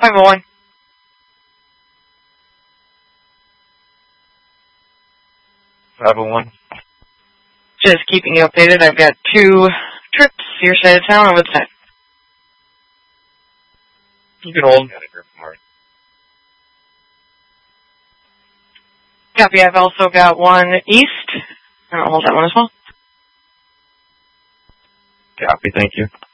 501. Just keeping you updated. I've got 2 trips your side of town over the time. You can hold. Copy. I've also got 1 east. I'll hold that one as well. Copy. Thank you.